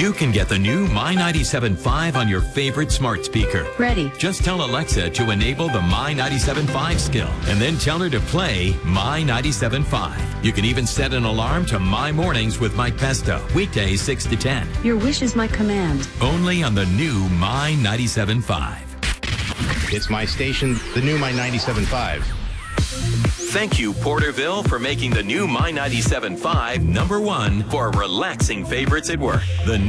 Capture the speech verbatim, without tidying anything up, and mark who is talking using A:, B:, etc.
A: You can get the new My ninety-seven point five on your favorite smart speaker.
B: Ready.
A: Just tell Alexa to enable the My ninety-seven point five skill and then tell her to play My ninety-seven point five. You can even set an alarm to My Mornings with Mike Pesto, weekdays six to ten.
B: Your wish is my command.
A: Only on the new My ninety-seven point five.
C: It's my station, the new My ninety-seven point five.
A: Thank you, Porterville, for making the new My ninety-seven point five number one for relaxing favorites at work. The